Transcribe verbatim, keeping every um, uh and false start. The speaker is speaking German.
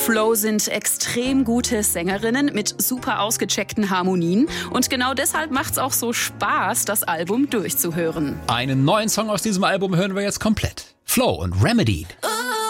Flo sind extrem gute Sängerinnen mit super ausgecheckten Harmonien. Und genau deshalb macht's auch so Spaß, das Album durchzuhören. Einen neuen Song aus diesem Album hören wir jetzt komplett. Flo und Remedy.